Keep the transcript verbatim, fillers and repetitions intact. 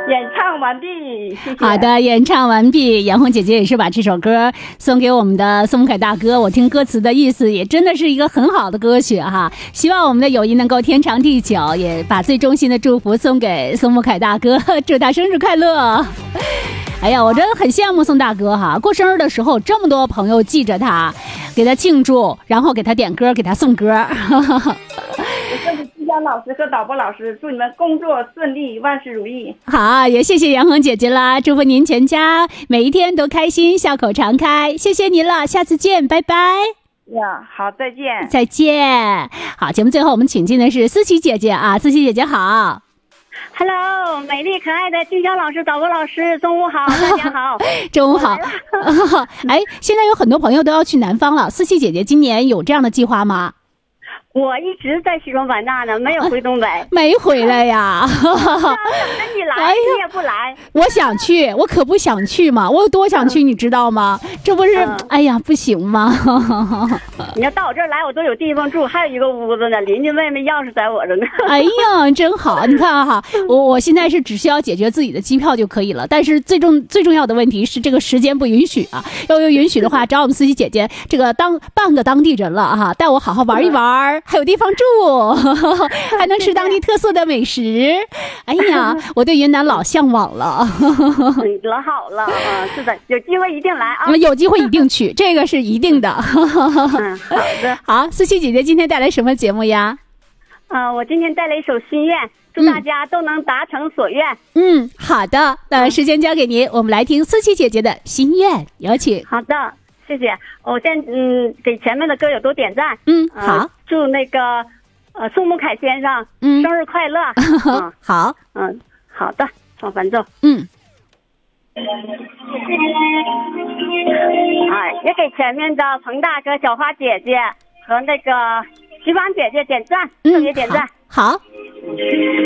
演唱完毕，谢谢。 好的，演唱完毕。杨红姐姐也是把这首歌送给我们的宋木凯大哥，我听歌词的意思也真的是一个很好的歌曲哈。希望我们的友谊能够天长地久，也把最衷心的祝福送给宋木凯大哥，祝他生日快乐。哎呀，我真的很羡慕宋大哥哈，过生日的时候这么多朋友记着他，给他庆祝，然后给他点歌，给他送歌。 江老师和导播老师，祝你们工作顺利，万事如意。 好，也谢谢杨红姐姐啦，祝福您全家每一天都开心，笑口常开。谢谢您了，下次见，拜拜。 呀，好，再见。 再见。好，节目最后我们请进的是思琪姐姐啊，思琪姐姐好。 Hello， 美丽可爱的金香老师、导播老师，中午好，大家好， 中午好。哎，现在有很多朋友都要去南方了，思琪姐姐今年有这样的计划吗？ 我一直在西双版纳呢，没有回东北。 没回来呀。 等着你来，哎，你也不来。 我想去，我可不想去嘛，我有多想去，你知道吗？这不是，嗯、哎呀，不行吗？ 你要到我这儿来，我都有地方住，还有一个屋子呢，邻居妹妹钥匙在我这呢。 哎呀，真好！你看哈，我我现在是只需要解决自己的机票就可以了，但是最重最重要的问题是这个时间不允许啊。要有允许的话，找我们司机姐姐这个当半个当地人了哈，带我好好玩一玩。还有地方住，还能吃当地特色的美食。哎呀，我对云南老向往了。 老好了啊，是的，有机会一定来啊！ 有机会一定去，这个是一定的。 嗯，好的。 好，思琪姐姐今天带来什么节目呀？ 啊、呃，我今天带来一首心愿，祝大家都能达成所愿。 嗯，好的，那时间交给您，我们来听思琪姐姐的心愿，有请。 好的。谢谢，我先嗯给前面的歌友都点赞。 嗯，好， 呃、祝那个呃宋木凯先生嗯生日快乐。 嗯，好， 嗯，好的，放伴奏。 嗯， 哎，也给前面的彭大哥、小花姐姐和那个徐芳姐姐点赞，特别点赞。 好。好